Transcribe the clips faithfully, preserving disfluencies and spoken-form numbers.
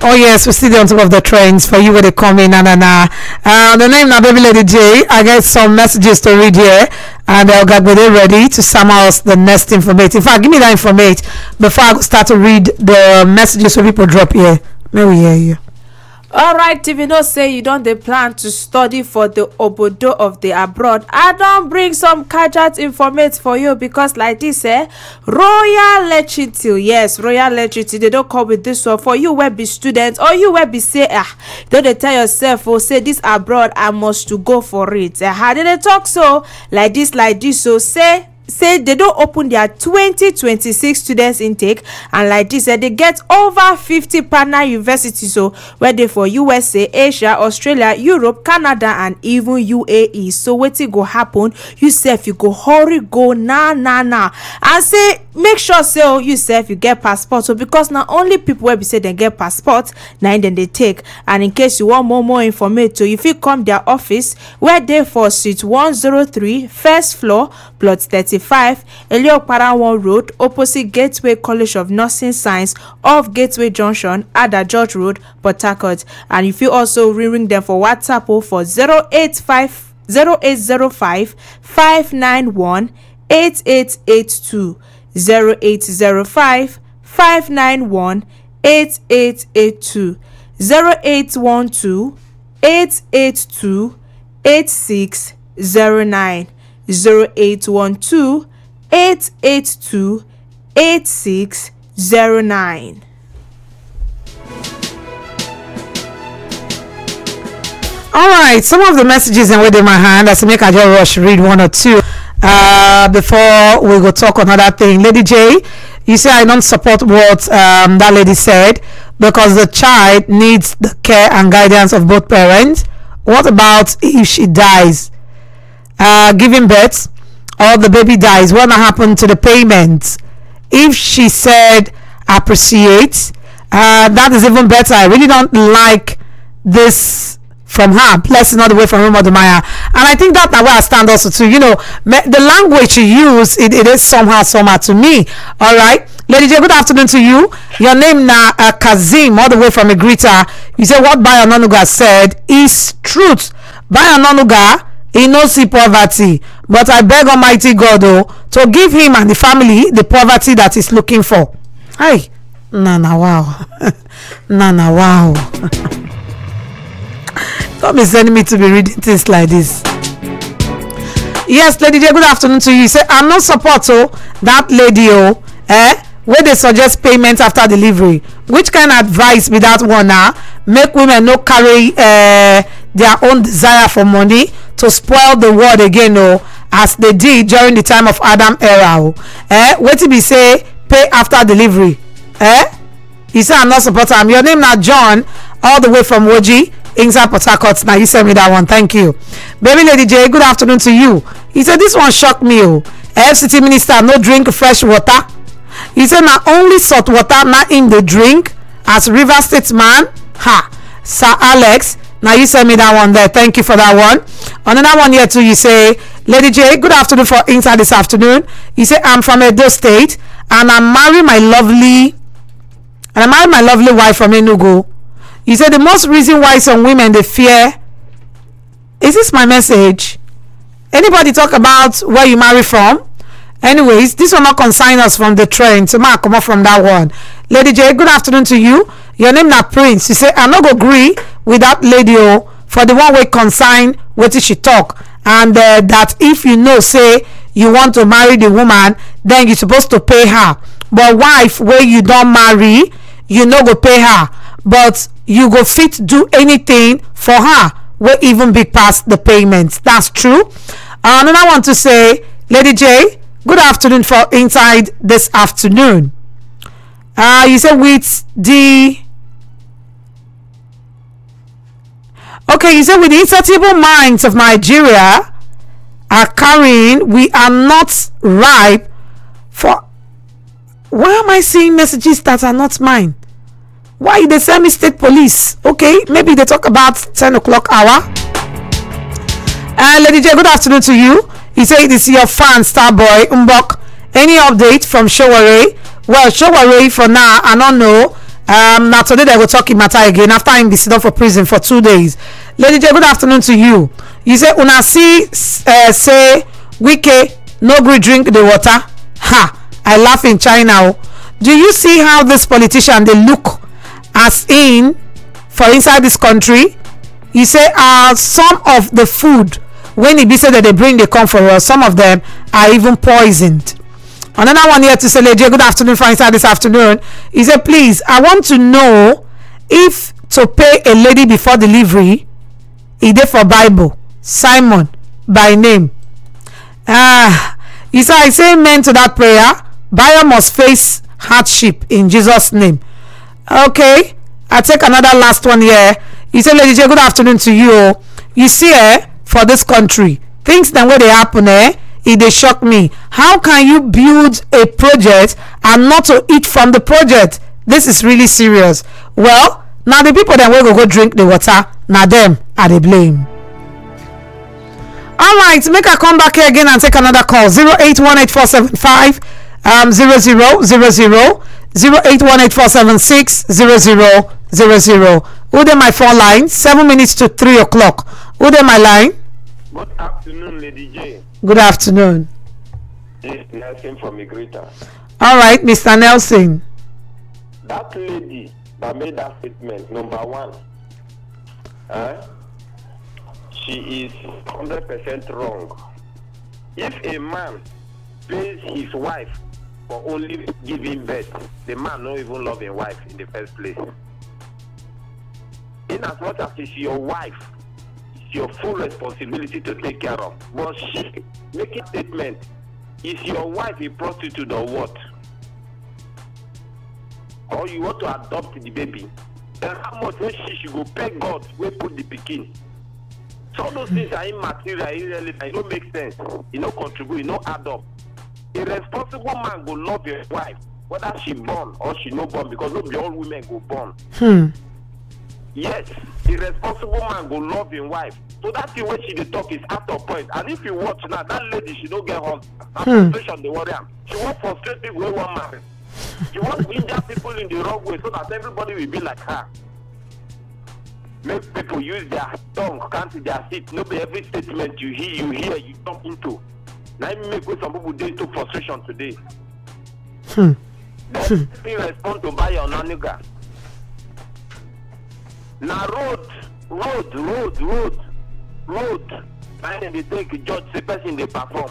Oh yes, we still on top of the trends for you when they come in. Na na na. Uh, the name now, baby lady J. I get some messages to read here, and I'll get ready to sum us the next information. In fact, give me that information before I start to read the messages so people drop here. May we hear you. Alright, if you know say you don't dey plan to study for the obodo of the abroad, I don't bring some kajat informate for you, because like this eh royal lecture, yes, royal lecture, they don't come with this one for you where be students, or you where be say ah don't they tell yourself or say this abroad I must to go for it. Uh, how did they talk so like this like this so say say they don't open their twenty twenty-six students intake, and like this eh, they get over fifty partner universities so where they for U S A, Asia, Australia, Europe, Canada, and even U A E. So what it go happen, you sef you go hurry go na na na and say make sure say oh you sef you get passport, so because not only people where be say they get passport now then they take. And in case you want more more information, so if you come their office where they for suite one oh three first floor plot thirty-five Eliokparawan Road opposite Gateway College of Nursing Science off Gateway Junction Ada George Road, Port Harcourt. And if you also ring them for WhatsApp oh, for zero eight five zero eight zero five five nine one eight eight eight two zero eight zero five five nine one eight eight eight two zero eight one two eight eight two eight six zero nine zero eight one two eight eight two eight six zero nine. All right, some of the messages and within my hand, as make I just rush read one or two uh before we go talk another thing. Lady J, you say I don't support what um that lady said, because the child needs the care and guidance of both parents. What about if she dies uh giving birth, or the baby dies? What happened to the payment? If she said appreciate, uh that is even better. I really don't like this from her. Plus not away from Roma Maya, and I think that where I stand also too. You know, the language she use, it, it is somehow somehow to me. All right, Lady J, good afternoon to you. Your name now uh, Kazim, all the way from Igrita. You say what Bayo Onanuga said is truth. Bayo Onanuga, he knows see poverty, but I beg Almighty God oh, to give him and the family the poverty that he's looking for. Hi, Nana, wow, Nana, wow. Don't be sending me to be reading things like this. Yes, Lady J, good afternoon to you. You say I'm not support oh, that lady oh, eh, where they suggest payment after delivery. Which kind of advice be that one now? Make women no carry uh, their own desire for money to spoil the world again oh, as they did during the time of Adam era oh. Eh, what to be say pay after delivery? Eh, you say I'm not support am. Your name now John, all the way from Woji inside Port Harcourt. Now you send me that one, thank you. Baby Lady J, good afternoon to you. He said this one shocked me oh. F C T minister no drink fresh water. He said not only salt water not in the drink as River State man. Ha, Sir Alex, now you send me that one there, thank you for that one. Another one here too, you say Lady J, good afternoon for inside this afternoon. You say I'm from Edo State and I'm married my lovely and I married my lovely wife from Enugu. You said the most reason why some women they fear. Is this my message? Anybody talk about where you marry from? Anyways, this will not consign us from the trend. So ma come up from that one. Lady J, good afternoon to you. Your name na Prince. You say I no go agree with that lady oh, for the one way consign what she talk, and uh, that if you know say you want to marry the woman, then you supposed to pay her. But wife where you don't marry, you no go pay her, but you go fit do anything for her will even be past the payments. That's true. Uh, and I want to say, Lady J, good afternoon for inside this afternoon. Uh, you said with the okay, you said with the insatiable minds of Nigeria are carrying, we are not ripe for. Why am I seeing messages that are not mine? Why they send me state police? Okay, maybe they talk about ten o'clock hour. Uh, Lady J, good afternoon to you. He said it is your fan, Starboy Mbok. Any update from Showore? Well, Showore for now, I don't know. Um, now today they will talk in matter again after him be sit down for prison for two days. Lady J, good afternoon to you. You say una see uh, say Wike no gree drink the water. Ha! I laugh in China. Oh. Do you see how this politician they look as in for inside this country? You say uh, some of the food when it be said that they bring they come for us, some of them are even poisoned. Another one here to say, Lady, good afternoon for inside this afternoon. He said, please, I want to know if to pay a lady before delivery, is there for Bible? Simon, by name. Ah, he said, I say amen to that prayer. Buyer must face hardship in Jesus' name. Okay, I take another last one here. He said, Lady J, good afternoon to you. You see, eh, for this country, things that way they happen, eh? It they shock me. How can you build a project and not to eat from the project? This is really serious. Well, now the people that will go, go drink the water, now them are the blame. All right, make a come back here again and take another call. zero eight one eight four seven five um zero zero zero zero zero eight one eight four seven six zero zero zero zero. Who they my phone line? Seven minutes to three o'clock. Who they my line? Good afternoon, Lady J. Good afternoon. This is Nelson from Igrita. All right, Mister Nelson. That lady that made that statement, number one, eh, she is one hundred percent wrong. If a man pays his wife for only giving birth, the man don't even love his wife in the first place. In as much as it's your wife, your full responsibility to take care of. But she making statement, is your wife a prostitute or what? Or you want to adopt the baby? Then how much will she should go pay God will put the pikin? So those things are immaterial, irrelevant, it don't make sense. You don't contribute, you don't add up. A responsible man will love your wife, whether she born or she no born, because not all women go born. Hmm. Yes, a responsible man go love his wife. So that thing when she dey talk is out of point. And if you watch now, that lady she don't get hot. Her Hmm. frustration dey worry am. She won't frustrate people wey wan marry. She wants to injure people in the wrong way so that everybody will be like her. Make people use their tongue, count their seat. No be every statement you hear, you hear, you jump into. Now it make way some people dey into frustration today. Hmm. Then people respond to buy your naniga. Now road, road, road, road, road. And they take judge the person they perform.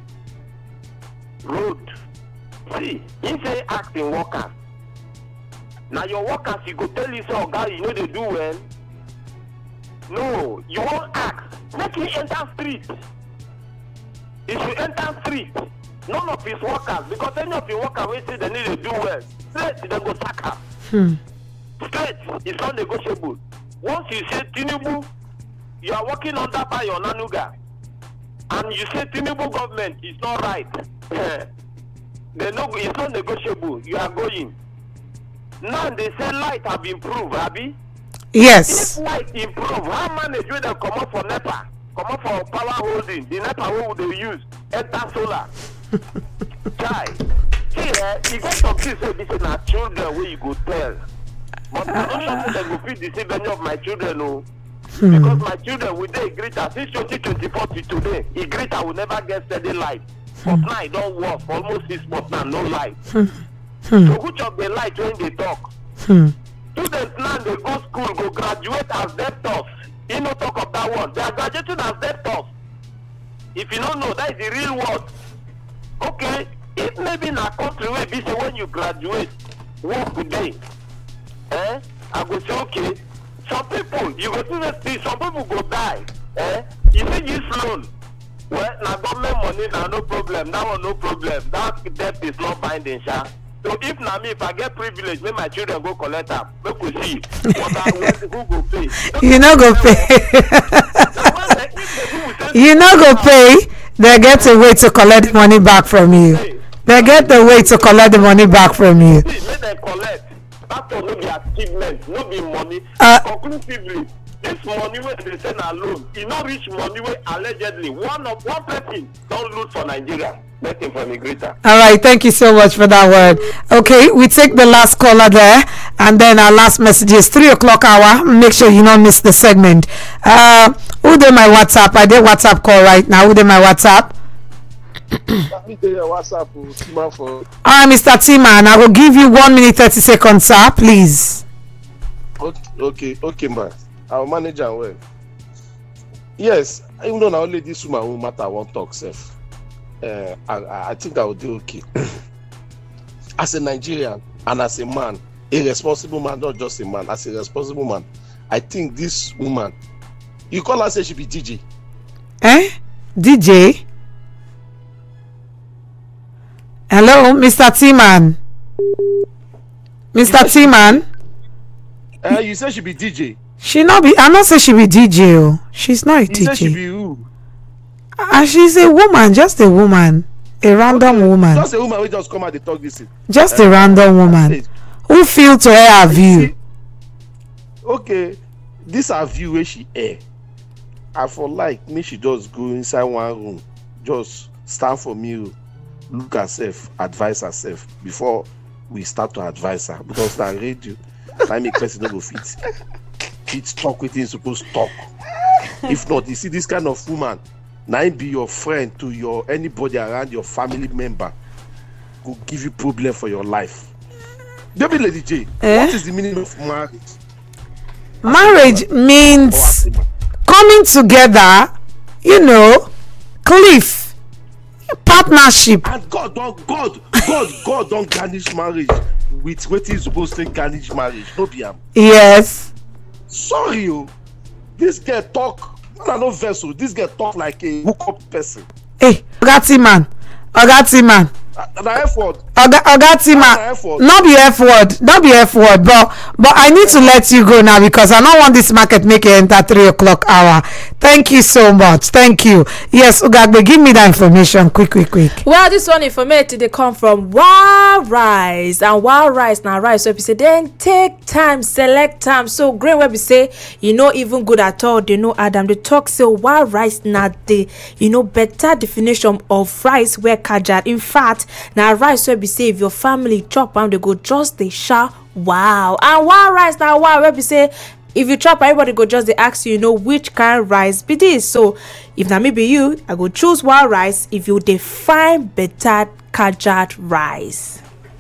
Road. See, he say acting workers. Now your workers, you go tell you so, guy, you know they do well. No, you won't act. Make him enter street. If you enter street, none of his workers, because any of his workers will say they need to do well. Straight, they go sack her. Hmm. Straight is non-negotiable. Once you say Tinubu, you are working under by your Nanuga, and you say Tinubu government is not right, they know it's not negotiable. You are going. Now they say light have improved, Abby. Yes. If light improve, how manage when they come up for NEPA, come up for power holding, the NEPA who would they use? Enter solar. Chai. See, eh, you get some things say this is not children where you go tell. But I don't think they will fit deceive any of my children, no. Hmm. Because my children will they agree that since twenty twenty-four to today, agree that will never get steady light. But now it don't work for almost six months now, no light. Hmm. So which of the light when they talk? Hmm. Students now they go school, go graduate as debtors. You know talk of that one. They are graduating as debtors. If you don't know, that is the real word. Okay, if maybe in a country where be say when you graduate, work today. Eh? I go say okay. Some people you go to see some people go die. Eh? You see this loan. Well, now government money now no problem. That one no problem. That debt is not binding, sha. So if now me, if I get privilege, make my children go collect them. Make we see what I want, who go pay. You no go pay. You no go pay. They get a way to collect the money back from you. They get the way to collect the money back from you. See, make them collect. That will no be achievement, no be money. Uh, Conclusively, this money where they send a loan, e no reach money where allegedly one of one person don't lose for Nigeria. waiting for immigrator. All right, thank you so much for that word. Okay, we take the last caller there, and then our last message is three o'clock hour. Make sure you don't miss the segment. Uh, who did my WhatsApp? I did WhatsApp call right now. Who did my WhatsApp? WhatsApp for. All right, Mister T-Man, I will give you one minute thirty seconds, sir. Please. Okay, okay, okay, man. I'll manage and well. Yes, even though now only this woman who matter won't talk safe. Uh, I, I think I will do okay. As a Nigerian and as a man, a responsible man, not just a man, as a responsible man, I think this woman, you call her say she be D J. Eh? D J? Hello, Mister T-Man. Mister T-Man. Uh, you say she be D J. She not be. I not say she be D J. Oh. She's not a You D J. say she be who? Ah, she's a woman, just a woman, a random Okay, woman, just a woman who just come out and talk this thing. just Uh, a random woman Yes. who feel to air her view. See, okay, this her view where she air. I for like me, she just go inside one room, just stand for me, look herself, advise herself before we start to advise her, because na radio, I make person no go fit fit talk wetin supposed talk. If not, you see this kind of woman, na im be your friend to your anybody around your family member, go give you problem for your life. Baby Lady J, Eh? what is the meaning of marriage? Marriage Or means as a man? coming together, you know, cliff, partnership. And God don't God God God don't garnish marriage with wetin supposed to garnish marriage. No be am. Yes. Sorry, oh, this girl talk. No, no vessel. This girl talk like a hookup person. Hey, Oga T-Man, Oga T-Man, And I effort. Oga Oga Na T-Man, F word. not be F word, not be F word, but but I need to let you go now because I don't want this market make it enter three o'clock hour. Thank you so much. Thank you. Yes, Ogagbe, give me that information quick, quick, quick. Well, this one information dey come from Wow Rice, and Wow Rice na rice wey be say then take time select am, so grain wey be say e no even good at all, dey no add am. Dey talk say Wow Rice na the you know better definition of rice wey kajad. In fact, na rice wey be say if your family chop am, dey go just dey shout wow. And Wow Rice na wow wey be say if you chop, everybody go just dey ask you, you know, which kind rice be this. So if na me be you, I go choose Wow Rice if you dey find better kajad rice.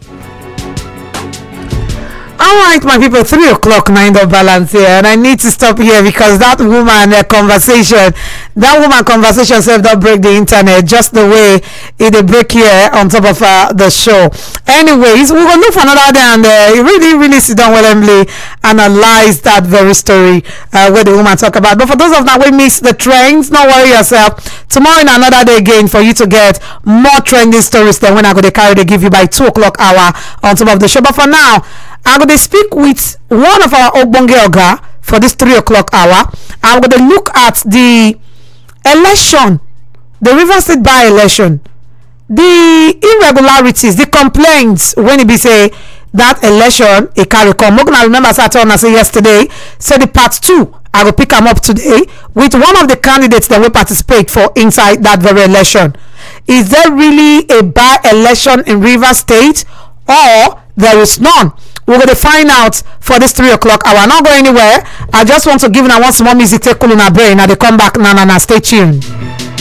All right, my people, three o'clock, nine of balance here, and I need to stop here because that woman uh, conversation, that woman conversation self don't break the internet just the way it dey break here on top of uh, the show. Anyways, we will look for another day and uh, really, really sit down well and analyze that very story uh, where the woman talk about. But for those of that we miss the trends, don't worry yourself. Tomorrow in another day again for you to get more trending stories than when I go to carry they give you by two o'clock hour on top of the show. But for now, I'm going to speak with one of our Ogbonge Oga for this three o'clock hour. I'm going to look at the election, the Rivers State by-election, the irregularities, the complaints when it be say that election a carry come. We're gonna remember Saturn I say yesterday. So the part two, I will pick them up today with one of the candidates that will participate for inside that very election. Is there really a by-election in Rivers State, or there is none? We're going to find out for this three o'clock hour. Not go anywhere. I just want to give you one small music, take cool in our brain, and they come back. Na na na. Stay tuned.